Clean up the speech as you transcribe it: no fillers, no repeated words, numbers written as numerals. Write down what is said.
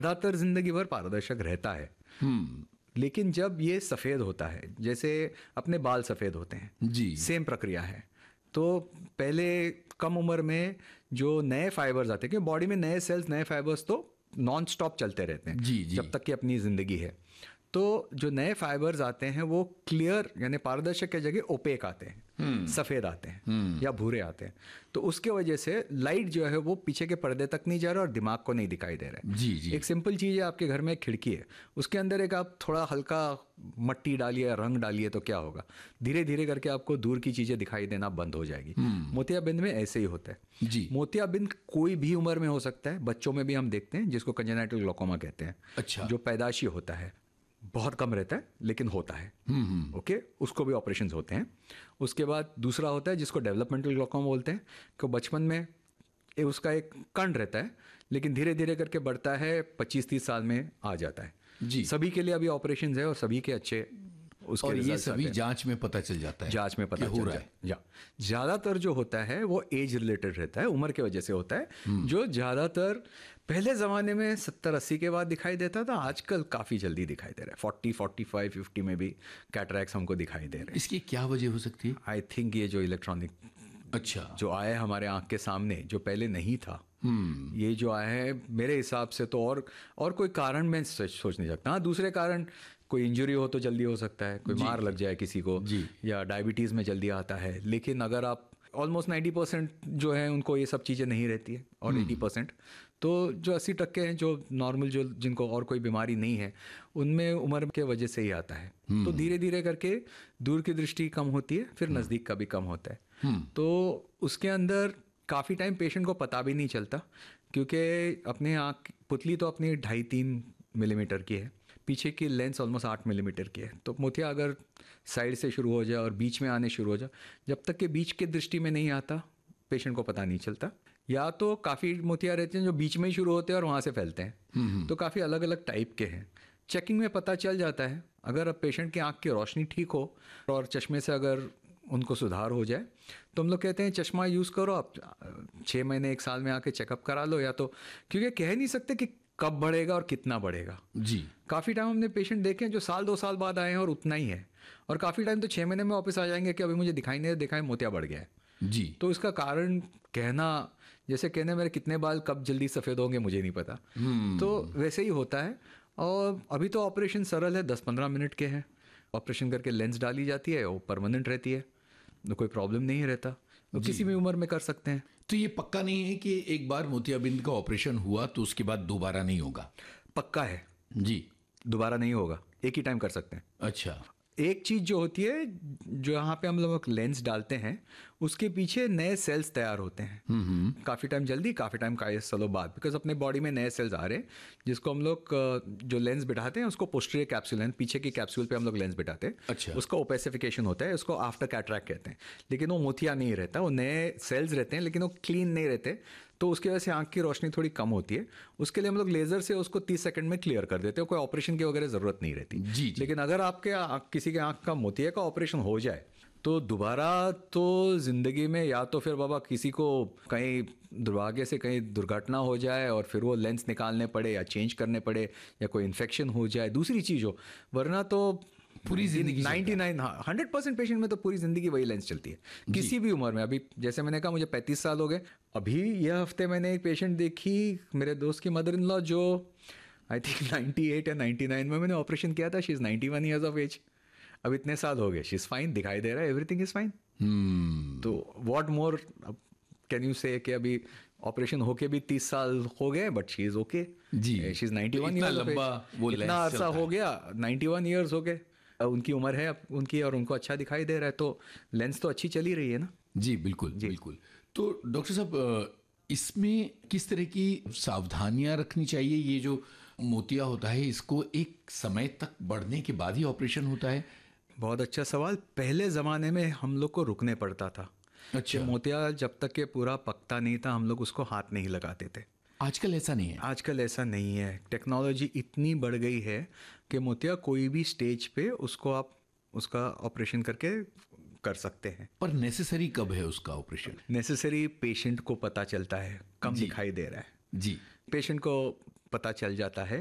ज़्यादातर जिंदगी भर पारदर्शक रहता है। लेकिन जब ये सफ़ेद होता है, जैसे अपने बाल सफ़ेद होते हैं जी, सेम प्रक्रिया है। तो पहले कम उम्र में जो नए फाइबर्स आते हैं, क्योंकि बॉडी में नए सेल्स नए फाइबर्स तो नॉन स्टॉप चलते रहते हैं जी, जी। जब तक कि अपनी ज़िंदगी है। तो जो नए फाइबर्स आते हैं वो क्लियर यानी पारदर्शक की जगह ओपेक आते हैं, सफ़ेद आते हैं या भूरे आते हैं। तो उसके वजह से लाइट जो है वो पीछे के पर्दे तक नहीं जा रहा और दिमाग को नहीं दिखाई दे रहा है। जी, जी। एक सिंपल चीज़ है, आपके घर में एक खिड़की है, उसके अंदर एक आप थोड़ा हल्का मट्टी डालिए, रंग डालिए, तो क्या होगा, धीरे धीरे करके आपको दूर की चीज़ें दिखाई देना बंद हो जाएगी। मोतियाबिंद में ऐसे ही होता है जी। मोतियाबिंद कोई भी उम्र में हो सकता है। बच्चों में भी हम देखते हैं, जिसको कंजेनाइटल ग्लोकोमा कहते हैं। अच्छा। जो पैदाशी होता है, बहुत कम रहता है लेकिन होता है। ओके, उसको भी ऑपरेशंस होते हैं। उसके बाद दूसरा होता है जिसको डेवलपमेंटल ग्लोकोमा बोलते हैं, कि बचपन में उसका एक कण रहता है लेकिन धीरे धीरे करके बढ़ता है, 25-30 साल में आ जाता है। जी। सभी के लिए अभी ऑपरेशंस है और सभी के अच्छे उसके और ये रिजल्ट्स सभी आते हैं। जांच में पता चल जाता है, जांच में पता हो चल रहा जाए है। या ज़्यादातर जो होता है वो एज रिलेटेड रहता है, उम्र के वजह से होता है। जो ज़्यादातर पहले ज़माने में 70-80 के बाद दिखाई देता था, आजकल काफ़ी जल्दी दिखाई दे रहा है। 40, 45, 50 में भी कैटरैक्ट्स हमको दिखाई दे रहे हैं। इसकी क्या वजह हो सकती है? आई थिंक ये जो इलेक्ट्रॉनिक अच्छा। जो आया है हमारे आंख के सामने, जो पहले नहीं था, ये जो आया है, मेरे हिसाब से तो और कोई कारण मैं सोच नहीं सकता। हाँ, दूसरे कारण कोई इंजरी हो तो जल्दी हो सकता है, कोई मार लग जाए किसी को, या डायबिटीज़ में जल्दी आता है। लेकिन अगर आप ऑलमोस्ट 90% जो है उनको ये सब चीज़ें नहीं रहती है, और 80% तो जो 80% हैं जो नॉर्मल, जो जिनको और कोई बीमारी नहीं है, उनमें उम्र के वजह से ही आता है। तो धीरे धीरे करके दूर की दृष्टि कम होती है, फिर नज़दीक का भी कम होता है। तो उसके अंदर काफ़ी टाइम पेशेंट को पता भी नहीं चलता, क्योंकि अपने आँख पुतली तो अपनी 2.5-3 मिलीमीटर की है, पीछे की लेंस ऑलमोस्ट 8 मिलीमीटर की है। तो मोतिया अगर साइड से शुरू हो जाए और बीच में आने शुरू हो जाए, जब तक कि बीच के दृष्टि में नहीं आता, पेशेंट को पता नहीं चलता। या तो काफ़ी मोतिया रहते हैं जो बीच में ही शुरू होते हैं और वहाँ से फैलते हैं। तो काफ़ी अलग अलग टाइप के हैं। चेकिंग में पता चल जाता है। अगर अब पेशेंट की आँख की रोशनी ठीक हो और चश्मे से अगर उनको सुधार हो जाए, तो हम लोग कहते हैं चश्मा यूज़ करो, आप 6 महीने 1 साल में आके चेकअप करा लो। या तो क्योंकि कह नहीं सकते कि कब बढ़ेगा और कितना बढ़ेगा। जी। काफ़ी टाइम हमने पेशेंट देखे हैं जो 1-2 साल बाद आए हैं और उतना ही है, और काफ़ी टाइम तो 6 महीने में वापस आ जाएंगे कि अभी मुझे दिखाई नहीं देखा है, मोतिया बढ़ गया है। जी। तो इसका कारण कहना, जैसे कहने मेरे कितने बाल कब जल्दी सफ़ेद होंगे मुझे नहीं पता, तो वैसे ही होता है। और अभी तो ऑपरेशन सरल है, 10-15 मिनट के हैं। ऑपरेशन करके लेंस डाली जाती है, वो परमानेंट रहती है, तो कोई प्रॉब्लम नहीं रहता, तो किसी भी उम्र में कर सकते हैं। तो ये पक्का नहीं है कि एक बार मोतियाबिंद का ऑपरेशन हुआ तो उसके बाद दोबारा नहीं होगा? पक्का है जी। दोबारा नहीं होगा, एक ही टाइम कर सकते हैं। अच्छा। एक चीज़ जो होती है, जो यहाँ पे हम लोग लेंस डालते हैं, उसके पीछे नए सेल्स तैयार होते हैं, काफ़ी टाइम जल्दी, काफ़ी टाइम कई सालों बाद, बिकॉज अपने बॉडी में नए सेल्स आ रहे हैं, जिसको हम लोग जो लेंस बिठाते हैं उसको पोस्टीरियर कैप्सूल है, पीछे की कैप्सूल पे हम लोग लेंस बिठाते हैं। अच्छा। उसका ओपेसिफिकेशन होता है, उसको आफ्टर कैटरैक्ट कहते हैं। लेकिन वो मोतिया नहीं रहता, वो नए सेल्स रहते हैं, लेकिन वो क्लीन नहीं रहते, तो उसकी वजह से आँख की रोशनी थोड़ी कम होती है। उसके लिए हम लोग लेज़र से उसको 30 सेकंड में क्लियर कर देते हैं, कोई ऑपरेशन की वगैरह ज़रूरत नहीं रहती। जी। लेकिन अगर आपके किसी के आँख का मोतिया का ऑपरेशन हो जाए, तो दोबारा तो ज़िंदगी में या तो फिर बाबा किसी को कहीं दुर्भाग्य से कहीं दुर्घटना हो जाए और फिर वो लेंस निकालने पड़े या चेंज करने पड़े, या कोई इन्फेक्शन हो जाए, दूसरी चीज़ हो, वरना तो पूरी जिंदगी 100% पेशेंट में तो पूरी ज़िंदगी वही लेंस चलती है, किसी भी उम्र में। अभी जैसे मैंने कहा मुझे 35 साल हो गए, अभी यह हफ्ते मैंने एक पेशेंट देखी, मेरे दोस्त की मदर इन लॉ, जो आई थिंक 98 या 99 में मैंने ऑपरेशन किया था। She is 91 years of as, अब इतने साल हो गए, शी इज़ फाइन, दिखाई दे रहा है, एवरीथिंग इज़ फाइन। तो व्हाट मोर कैन यू से कि अभी ऑपरेशन होके भी 30 साल हो गए, but she is okay. Ji. She is 91 years of as, इतना अरसा हो गया, 91 ईयर्स हो गए, उनकी उम्र है उनकी, और उनको अच्छा दिखाई दे रहा है, तो लेंस तो अच्छी चली रही है ना। जी बिल्कुल। जी बिल्कुल। तो डॉक्टर साहब, इसमें किस तरह की सावधानियां रखनी चाहिए? ये जो मोतिया होता है, इसको एक समय तक बढ़ने के बाद ही ऑपरेशन होता है? बहुत अच्छा सवाल। पहले ज़माने में हम लोग को रुकने पड़ता था। अच्छा। मोतिया जब तक के पूरा पकता नहीं था, हम लोग उसको हाथ नहीं लगाते थे। आजकल ऐसा नहीं है। आजकल ऐसा नहीं है, टेक्नोलॉजी इतनी बढ़ गई है कि मोतिया कोई भी स्टेज पे उसको आप उसका ऑपरेशन करके कर सकते हैं। पर नेसेसरी कब है उसका ऑपरेशन? नेसेसरी पेशेंट को पता चलता है, कम दिखाई दे रहा है। जी। पेशेंट को पता चल जाता है